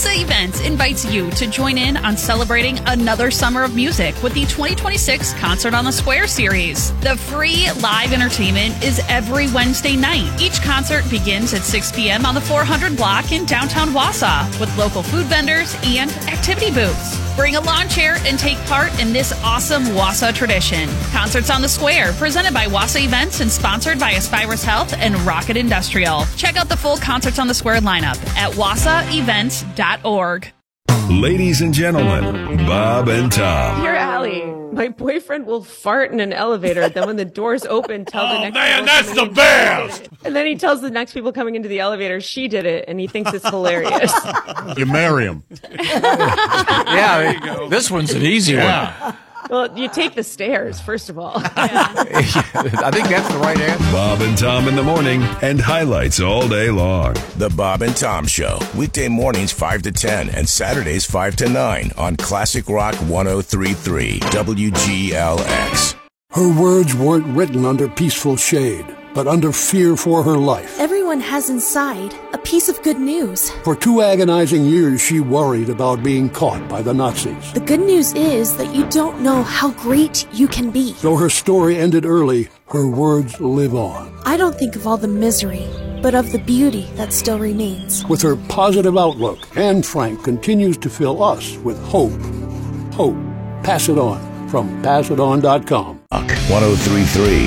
Wassa Events invites you to join in on celebrating another summer of music with the 2026 Concert on the Square series. The free live entertainment is every Wednesday night. Each concert begins at 6 p.m. on the 400 block in downtown Wausau with local food vendors and activity booths. Bring a lawn chair and take part in this awesome Wausau tradition. Concerts on the Square, presented by Wassa Events and sponsored by Aspirus Health and Rocket Industrial. Check out the full Concerts on the Square lineup at wassaevents.org. Ladies and gentlemen, Bob and Tom. Dear Allie, my boyfriend will fart in an elevator, then when the doors open, tell the next people that's the best! And then he tells the next people coming into the elevator she did it, and he thinks it's hilarious. You marry him. Yeah, there you go. This one's an easy one. Well, you take the stairs, first of all. I think that's the right answer. Bob and Tom in the morning and highlights all day long. The Bob and Tom Show, weekday mornings 5 to 10 and Saturdays 5 to 9 on Classic Rock 103.3 WGLX. Her words weren't written under peaceful shade, but under fear for her life. Everyone has inside a piece of good news. For 2 agonizing years, she worried about being caught by the Nazis. The good news is that you don't know how great you can be. Though her story ended early, her words live on. I don't think of all the misery, but of the beauty that still remains. With her positive outlook, Anne Frank continues to fill us with hope. Hope. Pass it on from passiton.com. 103.3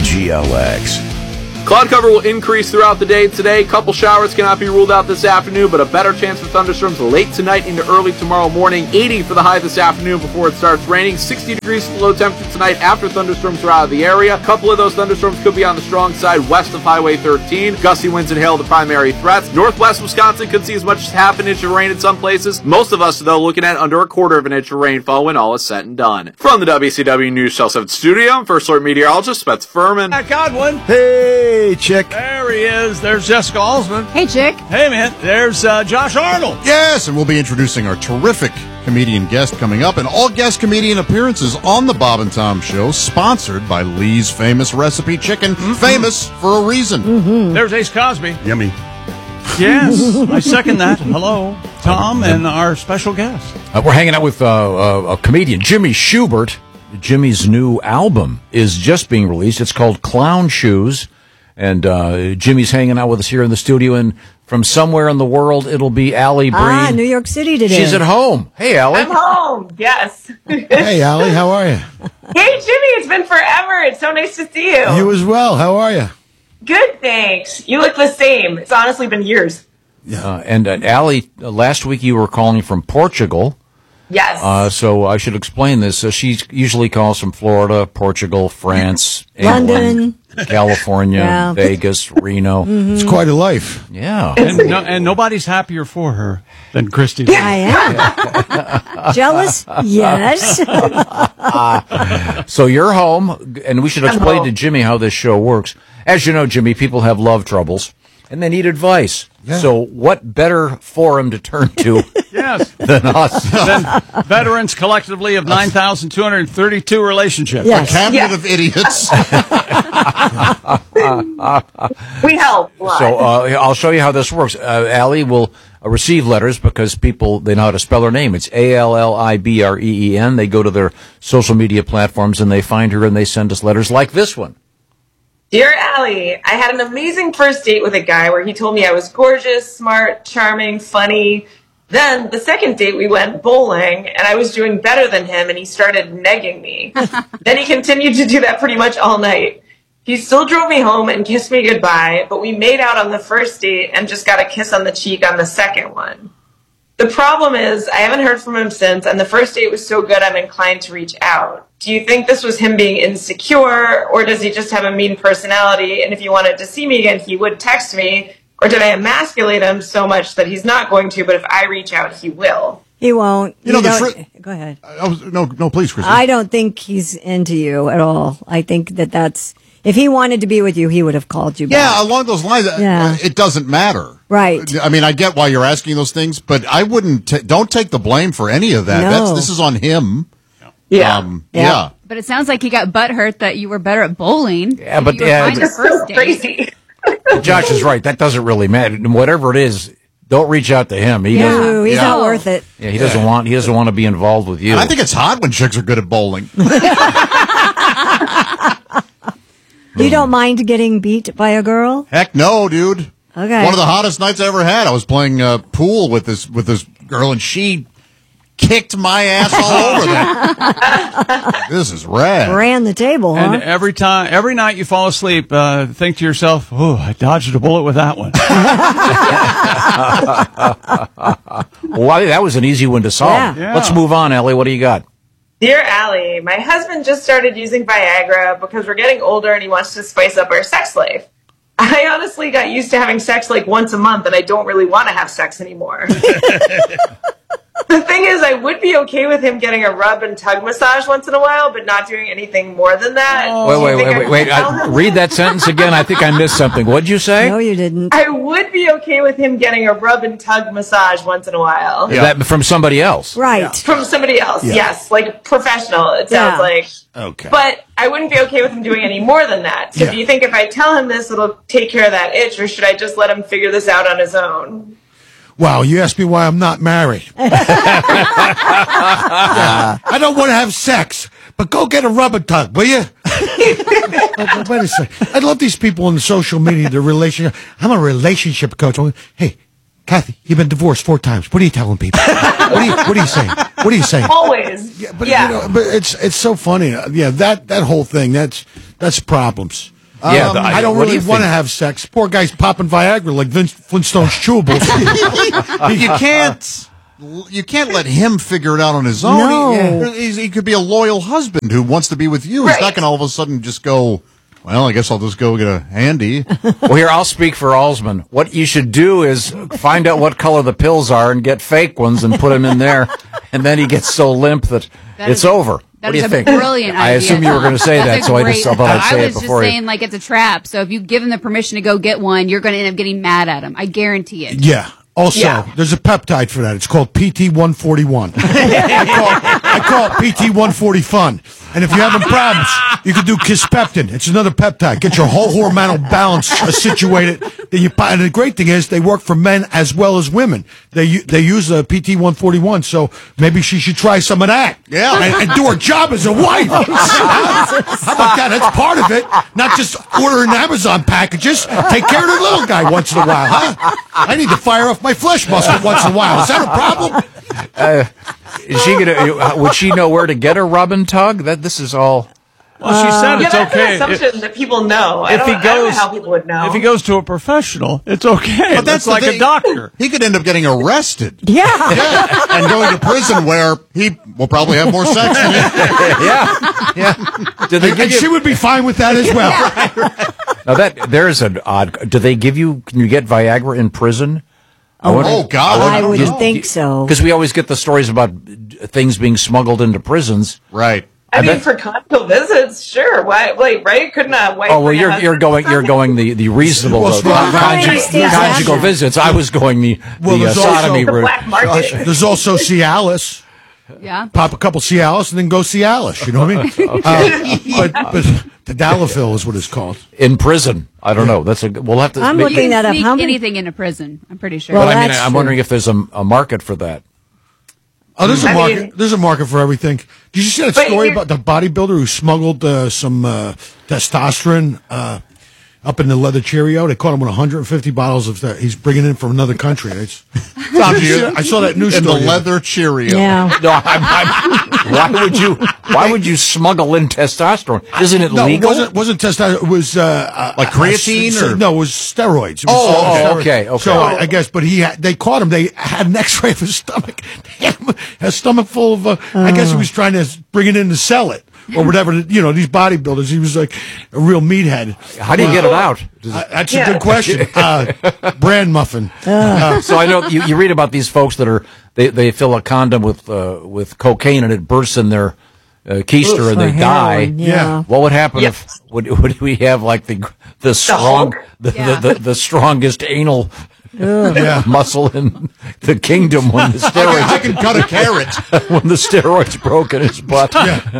WGLX. Cloud cover will increase throughout the day today. Couple showers cannot be ruled out this afternoon, but a better chance for thunderstorms late tonight into early tomorrow morning. 80 for the high this afternoon before it starts raining. 60 degrees for the low temperature tonight after thunderstorms are out of the area. A couple of those thunderstorms could be on the strong side west of Highway 13. Gusty winds and hail the primary threats. Northwest Wisconsin could see as much as half an inch of rain in some places. Most of us, though, looking at under a quarter of an inch of rainfall when all is said and done. From the WCW News Shell 7 studio, I'm First Alert Meteorologist Spets Furman. Godwin. Hey, chick. There he is. There's Jessica Alsman. Hey, chick. Hey, man. There's Josh Arnold. Yes, and we'll be introducing our terrific comedian guest coming up, and all guest comedian appearances on the Bob and Tom Show, sponsored by Lee's Famous Recipe Chicken, famous for a reason. There's Ace Cosby. Yummy. Yes, I second that. Hello, Tom, and our special guest. We're hanging out with a comedian, Jimmy Schubert. Jimmy's new album is just being released. It's called Clown Shoes. And Jimmy's hanging out with us here in the studio, and from somewhere in the world, it'll be Allie Breen. New York City today. She's at home. Hey, Allie. I'm home, yes. Hey, Allie, how are you? Hey, Jimmy, it's been forever. It's so nice to see you. You as well. How are you? Good, thanks. You look the same. It's honestly been years. And Allie, last week you were calling from Portugal. Yes. So I should explain this. She usually calls from Florida, Portugal, France, London, California, Vegas, Reno. It's quite a life. Yeah. And nobody's happier for her than Christy. I am. Jealous? Yes. So you're home, and we should explain to Jimmy how this show works. As you know, Jimmy, people have love troubles, and they need advice. Yeah. So what better forum to turn to than us? Than veterans collectively of 9,232 relationships. Yes. A cabinet of idiots. We help. So I'll show you how this works. Allie will receive letters because people, they know how to spell her name. It's Allibreen. They go to their social media platforms and they find her and they send us letters like this one. Dear Allie, I had an amazing first date with a guy where he told me I was gorgeous, smart, charming, funny. Then the second date we went bowling and I was doing better than him and he started negging me. Then he continued to do that pretty much all night. He still drove me home and kissed me goodbye, but we made out on the first date and just got a kiss on the cheek on the second one. The problem is I haven't heard from him since, and the first date was so good I'm inclined to reach out. Do you think this was him being insecure, or does he just have a mean personality, and if he wanted to see me again, he would text me, or did I emasculate him so much that he's not going to, but if I reach out, he will? He won't. Go ahead. No, please, Christine. I don't think he's into you at all. I think that's... If he wanted to be with you, he would have called you back. Yeah, along those lines, it doesn't matter. Right. I mean, I get why you're asking those things, but I wouldn't, don't take the blame for any of that. No. This is on him. Yeah. But it sounds like he got butthurt that you were better at bowling. Yeah, but you were fine the first date. Crazy. Josh is right. That doesn't really matter. Whatever it is, Don't reach out to him. He's not worth it. Yeah, he doesn't want to be involved with you. And I think it's hot when chicks are good at bowling. You don't mind getting beat by a girl? Heck no, dude. Okay. One of the hottest nights I ever had. I was playing pool with this girl, and she kicked my ass all over that. This is rad. Ran the table, huh? And every night you fall asleep, think to yourself, "Oh, I dodged a bullet with that one." Well, that was an easy one to solve. Yeah. Let's move on, Ellie. What do you got? Dear Allie, my husband just started using Viagra because we're getting older and he wants to spice up our sex life. I honestly got used to having sex like once a month and I don't really want to have sex anymore. The thing is, I would be okay with him getting a rub and tug massage once in a while, but not doing anything more than that. Wait. Read that sentence again. I think I missed something. What'd you say? No, you didn't. I would be okay with him getting a rub and tug massage once in a while. Yeah. That from somebody else. Right. Yeah. From somebody else, yes. Like professional, it sounds like. Okay. But I wouldn't be okay with him doing any more than that. So do you think if I tell him this, it'll take care of that itch, or should I just let him figure this out on his own? Wow, you asked me why I'm not married. I don't want to have sex, but go get a rubber tug, will you? Wait a second. I love these people on the social media, the relationship. I'm a relationship coach. Hey, Kathy, you've been divorced 4 times. What are you telling people? What are you saying? What are you saying? Always. Yeah, but it's so funny. Yeah, that whole thing, that's problems. I don't really want to have sex. Poor guy's popping Viagra like Vince Flintstone's chewables. You can't let him figure it out on his own. No. He could be a loyal husband who wants to be with you. He's not going to all of a sudden just go, well, I guess I'll just go get a handy. Well, here, I'll speak for Alsman. What you should do is find out what color the pills are and get fake ones and put them in there. And then he gets so limp that it's over. What do you think? Brilliant idea. I assume you were going to say that, so I just thought I'd say it before. I was just saying, like, it's a trap. So if you give him the permission to go get one, you're going to end up getting mad at him. I guarantee it. Yeah. Also, there's a peptide for that. It's called PT-141. I call it PT-140 Fun. And if you're having problems, you can do Kispeptin. It's another peptide. Get your whole hormonal balance situated. And the great thing is they work for men as well as women. They use a PT-141, so maybe she should try some of that. Yeah. And do her job as a wife. How about that? That's part of it. Not just ordering Amazon packages. Take care of the little guy once in a while, huh? I need to fire off my flesh muscle once in a while. Is that a problem? Is she gonna? Would she know where to get a rub and tug? This is all. Well, she said it's that's okay. an assumption that people know. I If he don't know goes, how people would know. if he goes to a professional, it's okay. But that's like the a thing. doctor. He could end up getting arrested. Yeah. And going to prison where he will probably have more sex than you. Yeah. Do they give And she would be fine with that as well. Now there is an odd. Do they give you? Can you get Viagra in prison? Oh, God. I would think so. Because we always get the stories about things being smuggled into prisons. Right. I mean, for conjugal visits, sure. Why? Like, right? Couldn't a wife? Oh well, bring a you're husband? going the reasonable conjugal visits. I was going the sodomy the route. black market. There's also Cialis. Yeah. Pop a couple Cialis and then go Cialis. You know what I mean? But Tadalafil is what it's called. In prison. I don't know. We'll have to. I'm looking that up. Sneak How many? anything into prison, I'm pretty sure. Well, But I mean, that's I'm true. wondering if there's a market for that. Oh, there's a I market. mean- There's a market for everything. Did you see that But story you're- about the bodybuilder who smuggled some testosterone up in the leather Cheerio? They caught him with 150 bottles of that. He's bringing it in from another country. I saw that news In the story. leather Cheerio. Yeah. No, why would you smuggle in testosterone? Isn't it No, legal? it wasn't testosterone. It was Like creatine or? no, it was steroids. It was steroids. Okay. So I guess, but they caught him. They had an X-ray of his stomach. A stomach full of. I guess he was trying to bring it in to sell it or whatever. You know, these bodybuilders. He was like a real meathead. How do you get it out? That's a good question. Bran muffin. So I know you read about these folks that they fill a condom with cocaine and it bursts in their keister and they die. Yeah. What would happen if would we have like the strongest anal muscle in the kingdom when the steroids I can cut a carrot. when the steroids broke in his butt?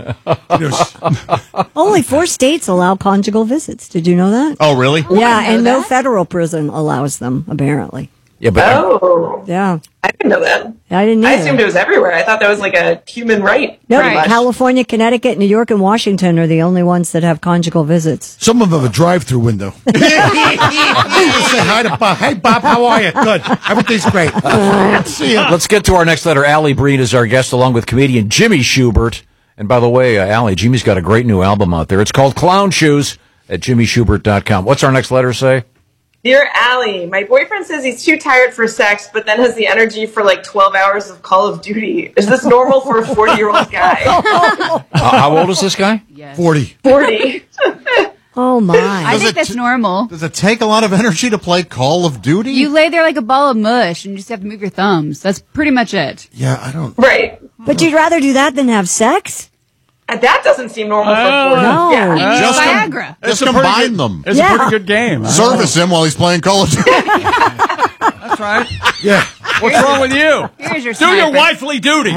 Only 4 states allow conjugal visits. Did you know that? Oh, really? Yeah, and no federal prison allows them, apparently. Yeah, but Yeah. I didn't know that. I didn't I either. assumed it was everywhere. I thought that was like a human right. No, pretty much. California, Connecticut, New York, and Washington are the only ones that have conjugal visits. Some of them have a drive-through window. Say hi to Bob. Hey, Bob, how are you? Good. Everything's great. See ya. let's get to our next letter. Allie Breen is our guest, along with comedian Jimmy Schubert. And by the way, Allie, Jimmy's got a great new album out there. It's called Clown Shoes at jimmyschubert.com. What's our next letter say? Dear Allie, my boyfriend says he's too tired for sex, but then has the energy for like 12 hours of Call of Duty. Is this normal for a 40-year-old guy? How old is this guy? 40. 40. Oh, my. I think that's normal. Does it take a lot of energy to play Call of Duty? You lay there like a ball of mush and you just have to move your thumbs. That's pretty much it. Yeah, I don't. Right. But you'd rather do that than have sex? That doesn't seem normal for 40. No. Yeah. You need Just Viagra. Just combine them. It's a pretty good game. Service him while he's playing Call of Duty. That's right. Yeah. What's wrong with you? Here's your Do your sniper. wifely duties.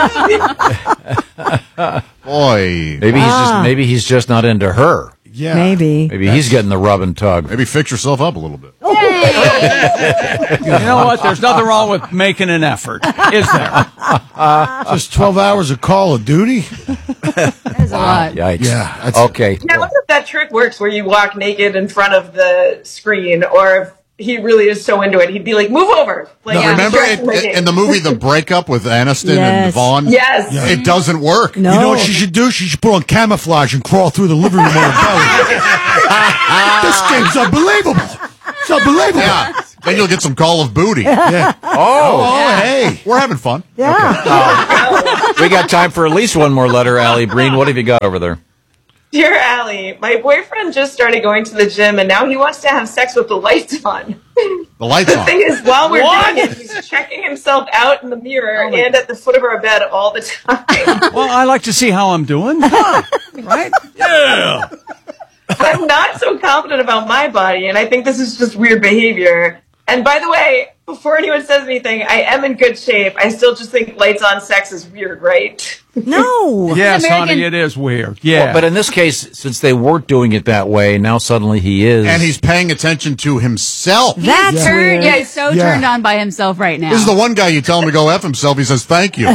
Boy. Maybe he's just not into her. Yeah. Maybe. Maybe he's getting the rub and tug. Maybe fix yourself up a little bit. You know what? There's nothing wrong with making an effort, is there? Just 12 hours of Call of Duty? That is a lot. Yikes. Yeah. Okay. Yeah, I wonder if that trick works where you walk naked in front of the screen, or if he really is so into it, he'd be like, move over. Like, No, remember distract my game. in the movie The Breakup with Aniston and Yes. Vaughn? Yes. Yeah. It doesn't work. No. You know what she should do? She should put on camouflage and crawl through the living room on her belly. This game's unbelievable. It's unbelievable. Yeah. Then you'll get some Call of Booty. Yeah. Oh, hey. We're having fun. Yeah. We got time for at least one more letter, Allie Breen. What have you got over there? Dear Allie, my boyfriend just started going to the gym, and now he wants to have sex with the lights on. The lights The on. thing is, while we're doing it, he's checking himself out in the mirror and at the foot of our bed all the time. Well, I like to see how I'm doing. Right? Yeah. I'm not so confident about my body, and I think this is just weird behavior. And by the way, before anyone says anything, I am in good shape. I still just think lights on sex is weird, right? No. Yes, American- honey, it is weird. Yeah. Well, but in this case, since they weren't doing it that way, now suddenly he is. And he's paying attention to himself. That's weird. Yeah, he's so turned on by himself right now. This is the one guy you tell him to go F himself. He says, thank you.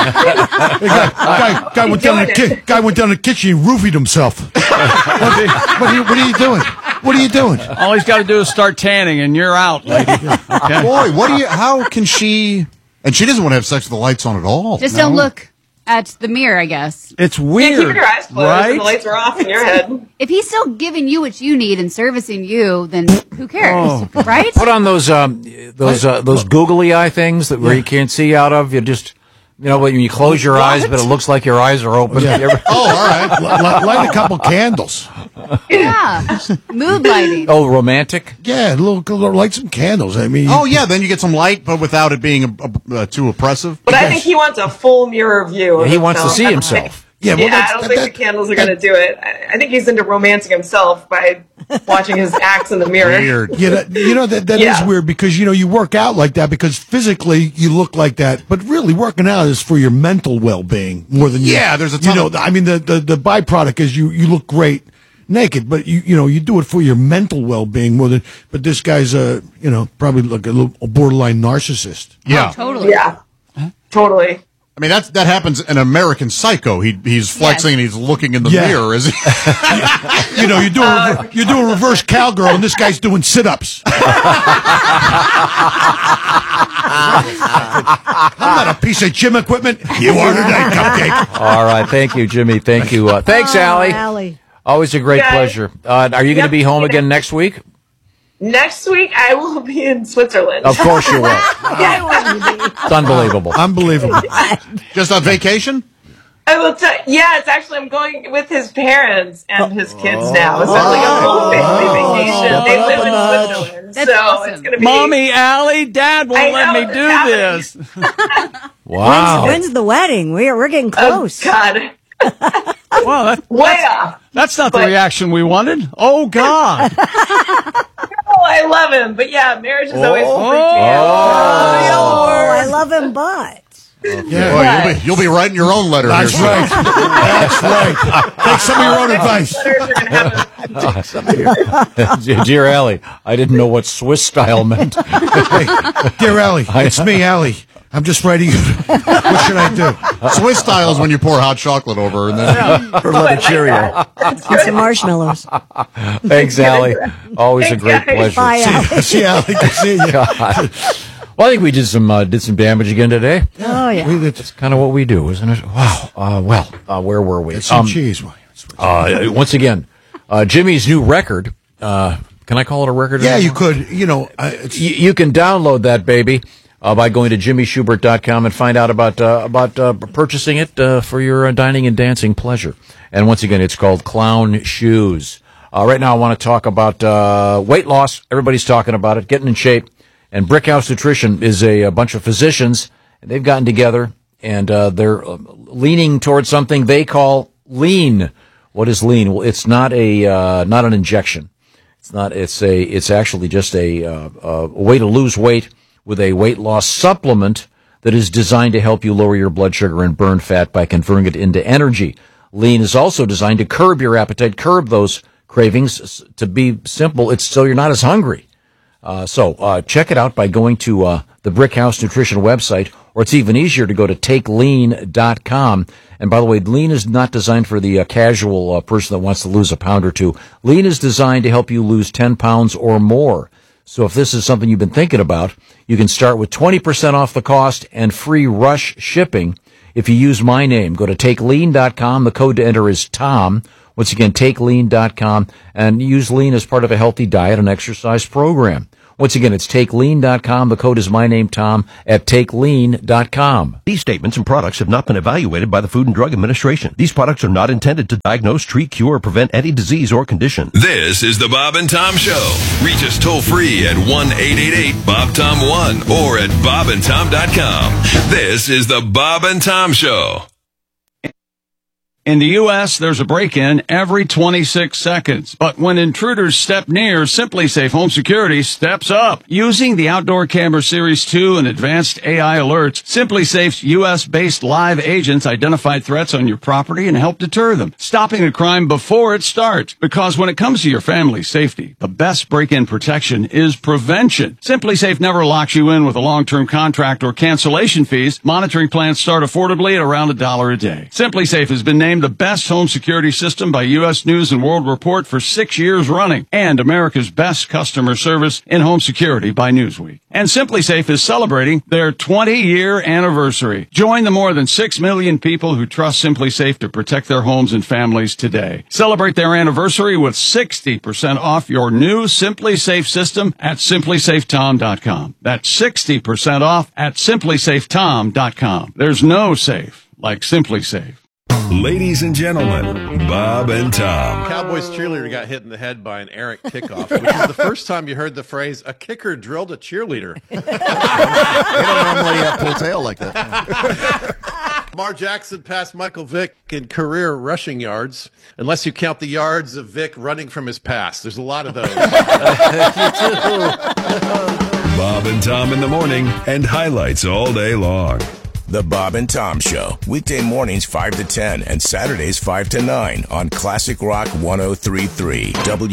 Guy went down to the kitchen and roofied himself. What are you doing? What are you doing? all he's got to do is start tanning, and you're out, lady. Okay. Boy, how can she... And she doesn't want to have sex with the lights on at all. Just don't look at the mirror, I guess. It's Yeah, weird. keep your eyes closed right? and the lights are off in your head. If he's still giving you what you need and servicing you, then who cares? Right? Put on those googly eye things that where you can't see out of. You just, when you close your eyes, but it looks like your eyes are open. Yeah. You ever- Oh, all right. Light a couple candles. Yeah. Mood lighting. Oh, romantic? Yeah, light some candles. I mean, Oh, yeah, then you get some light, but without it being too oppressive. But I think he wants a full mirror view. Of He wants to himself. see himself. yeah, well, I don't think the candles are going to do it. I think he's into romancing himself by watching his acts in the mirror. Weird. Yeah, that is Yeah. weird because you work out like that because physically you look like that, but really working out is for your mental well-being more than Yeah, there's a ton of- I mean, the byproduct is you look great naked, but you do it for your mental well-being more than. But this guy's probably like a little borderline narcissist. Yeah. Oh, totally. Yeah, totally. I mean, that happens in American Psycho. He's flexing and he's looking in the Yeah. mirror. Is he? You do a reverse cowgirl, and this guy's doing sit-ups. I'm not a piece of gym equipment. You are today, Cupcake. All right. Thank you, Jimmy. Thank you. Thanks, Allie. Allie. Always a great Yeah. pleasure. Are you going to be home again next week? Next week, I will be in Switzerland. Of course you will. It's unbelievable. Unbelievable. Just on vacation? I will tell. Yeah, it's actually I'm going with his parents and his kids now. So it's like a full family vacation. They live in Switzerland, That's so awesome. it's going to be. Mommy, Allie, Dad won't I let know, me it's do happening. this. Wow. When's the wedding? We're getting Oh close. God, Well, way off. that's not the But- reaction we wanted. Oh, God. Oh, I love him, but yeah, marriage is always freaky out. Oh, I love him, but Yeah. Boy, you'll be writing your own letter. That's here. right. That's right. Take some of your own advice. Dear Allie, I didn't know what Swiss style meant. Hey, dear Allie, it's me, Allie. I'm just writing. What should I do? Swiss style is when you pour hot chocolate over and then For another Cheerio. And some marshmallows. Thanks, Allie. Always a great pleasure. Bye, Allie. See, Allie, good seeing you. God. Well, I think we did some damage again today. Oh, yeah. That's kind of what we do, isn't it? Wow. Where were we? It's some cheese. Once again, Jimmy's new record. Can I call it a record? Yeah, you could. You know, you can download that baby by going to jimmyschubert.com and find out about purchasing it for your dining and dancing pleasure. And once again, it's called Clown Shoes. Right now, I want to talk about weight loss. Everybody's talking about it, getting in shape. And Brickhouse Nutrition is a bunch of physicians. They've gotten together, and they're leaning towards something they call lean. What is lean? Well, it's not an injection. It's actually just a way to lose weight with a weight loss supplement that is designed to help you lower your blood sugar and burn fat by converting it into energy. Lean is also designed to curb your appetite, curb those cravings. To be simple, it's so you're not as hungry. So check it out by going to the Brickhouse Nutrition website, or it's even easier to go to takelean.com. And by the way, lean is not designed for the casual person that wants to lose a pound or two. Lean is designed to help you lose 10 pounds or more. So if this is something you've been thinking about, you can start with 20% off the cost and free rush shipping if you use my name. Go to takelean.com. The code to enter is TOM. Once again, takelean.com, and use lean as part of a healthy diet and exercise program. Once again, it's takelean.com. The code is my name, Tom, at takelean.com. These statements and products have not been evaluated by the Food and Drug Administration. These products are not intended to diagnose, treat, cure, or prevent any disease or condition. This is the Bob and Tom Show. Reach us toll free at 1-888-BOB-TOM-1 or at bobandtom.com. This is the Bob and Tom Show. In the U.S., there's a break-in every 26 seconds. But when intruders step near, SimpliSafe Home Security steps up. Using the Outdoor Camera Series 2 and advanced AI alerts, SimpliSafe's U.S.-based live agents identify threats on your property and help deter them, stopping a crime before it starts. Because when it comes to your family's safety, the best break-in protection is prevention. SimpliSafe never locks you in with a long-term contract or cancellation fees. Monitoring plans start affordably at around $1 a day. SimpliSafe has been named the best home security system by U.S. News and World Report for 6 years running, and America's best customer service in home security by Newsweek. And SimpliSafe is celebrating their 20-year anniversary. Join the more than 6 million people who trust SimpliSafe to protect their homes and families today. Celebrate their anniversary with 60% off your new SimpliSafe system at simplysafetom.com. That's 60% off at simplysafetom.com. There's no safe like SimpliSafe. Ladies and gentlemen, Bob and Tom. Cowboys cheerleader got hit in the head by an errant kickoff, which is the first time you heard the phrase, a kicker drilled a cheerleader. They don't normally pull tail like that. Lamar Jackson passed Michael Vick in career rushing yards, unless you count the yards of Vick running from his past. There's a lot of those. Bob and Tom in the morning and highlights all day long. The Bob and Tom Show, weekday mornings 5 to 10 and Saturdays 5 to 9 on Classic Rock 103.3